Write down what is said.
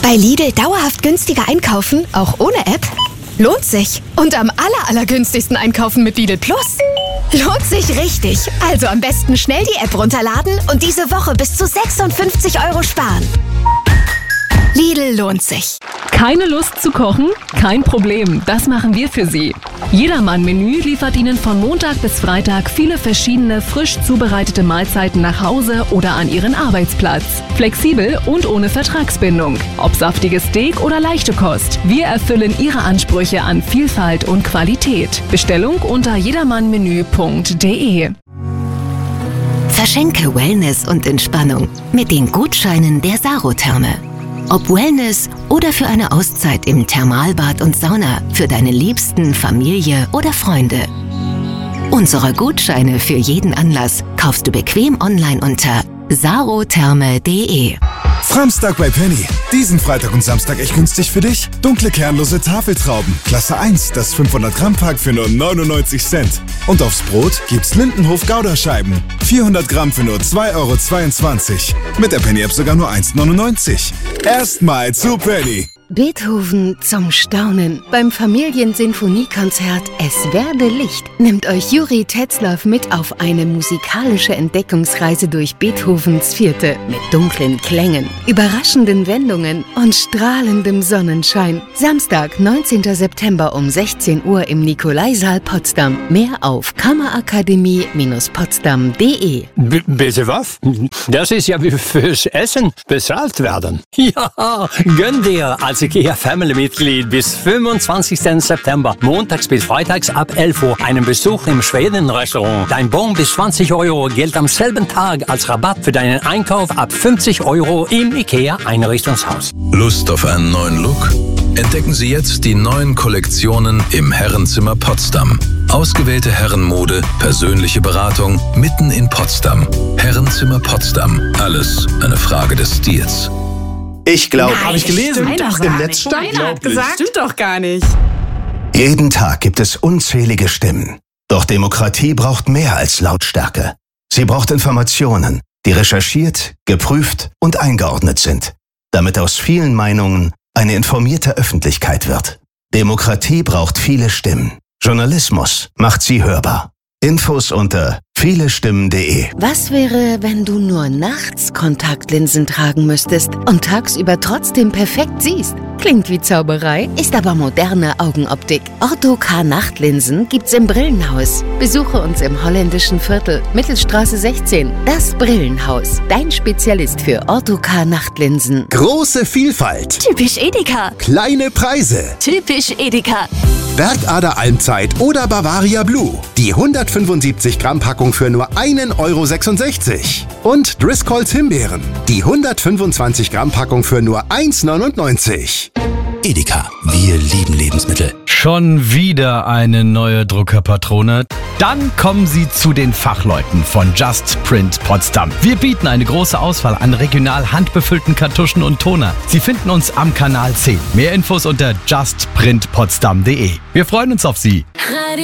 Bei Lidl dauerhaft günstiger einkaufen, auch ohne App? Lohnt sich. Und am allergünstigsten einkaufen mit Lidl Plus? Lohnt sich richtig. Also am besten schnell die App runterladen und diese Woche bis zu 56 € sparen. Lidl lohnt sich. Keine Lust zu kochen? Kein Problem, das machen wir für Sie. Jedermann-Menü liefert Ihnen von Montag bis Freitag viele verschiedene frisch zubereitete Mahlzeiten nach Hause oder an Ihren Arbeitsplatz. Flexibel und ohne Vertragsbindung. Ob saftiges Steak oder leichte Kost. Wir erfüllen Ihre Ansprüche an Vielfalt und Qualität. Bestellung unter jedermannmenü.de. Verschenke Wellness und Entspannung mit den Gutscheinen der Sarotherme. Ob Wellness oder für eine Auszeit im Thermalbad und Sauna für deine Liebsten, Familie oder Freunde. Unsere Gutscheine für jeden Anlass kaufst du bequem online unter sarotherme.de. Samstag bei Penny. Diesen Freitag und Samstag echt günstig für dich. Dunkle kernlose Tafeltrauben. Klasse 1, das 500 Gramm Pack für nur 99 Cent. Und aufs Brot gibt's Lindenhof Gouda-Scheiben. 400 Gramm für nur 2,22 €. Mit der Penny-App sogar nur 1,99 €. Erstmal zu Penny. Beethoven zum Staunen. Beim Familiensinfoniekonzert Es werde Licht nimmt euch Juri Tetzlaff mit auf eine musikalische Entdeckungsreise durch Beethovens Vierte mit dunklen Klängen, überraschenden Wendungen und strahlendem Sonnenschein. Samstag, 19. September um 16 Uhr im Nikolaisaal Potsdam. Mehr auf kammerakademie-potsdam.de. Bitte was? Das ist ja wie fürs Essen bezahlt werden. Ja, gönn dir als IKEA-Family-Mitglied bis 25. September, montags bis freitags ab 11 Uhr, einen Besuch im Schweden-Restaurant. Dein Bon bis 20 € gilt am selben Tag als Rabatt für deinen Einkauf ab 50 € im IKEA-Einrichtungshaus. Lust auf einen neuen Look? Entdecken Sie jetzt die neuen Kollektionen im Herrenzimmer Potsdam. Ausgewählte Herrenmode, persönliche Beratung, mitten in Potsdam. Herrenzimmer Potsdam. Alles eine Frage des Stils. Ich glaube, Habe ich gelesen. im Netz stand. Stimmt doch gar nicht. Jeden Tag gibt es unzählige Stimmen. Doch Demokratie braucht mehr als Lautstärke. Sie braucht Informationen, die recherchiert, geprüft und eingeordnet sind, damit aus vielen Meinungen eine informierte Öffentlichkeit wird. Demokratie braucht viele Stimmen. Journalismus macht sie hörbar. Infos unter vielestimmen.de. Was wäre, wenn du nur nachts Kontaktlinsen tragen müsstest und tagsüber trotzdem perfekt siehst? Klingt wie Zauberei, ist aber moderne Augenoptik. Ortho-K-Nachtlinsen gibt's im Brillenhaus. Besuche uns im holländischen Viertel, Mittelstraße 16. Das Brillenhaus, dein Spezialist für Ortho-K-Nachtlinsen. Große Vielfalt. Typisch Edeka. Kleine Preise. Typisch Edeka. Bergader Almzeit oder Bavaria Blue. Die 175 Gramm Packung für nur 1,66 €. Und Driscolls Himbeeren. Die 125 Gramm Packung für nur 1,99 €. Edeka, wir lieben Lebensmittel. Schon wieder eine neue Druckerpatrone? Dann kommen Sie zu den Fachleuten von Just Print Potsdam. Wir bieten eine große Auswahl an regional handbefüllten Kartuschen und Toner. Sie finden uns am Kanal 10. Mehr Infos unter justprintpotsdam.de. Wir freuen uns auf Sie.